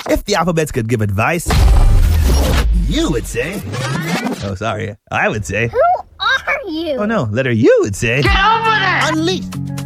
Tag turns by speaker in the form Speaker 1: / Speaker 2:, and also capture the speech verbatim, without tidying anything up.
Speaker 1: If the alphabets could give advice, you would say... Oh, sorry. I would say...
Speaker 2: Who are you?
Speaker 1: Oh, no. Letter U would say...
Speaker 3: Get over there!
Speaker 1: Unleash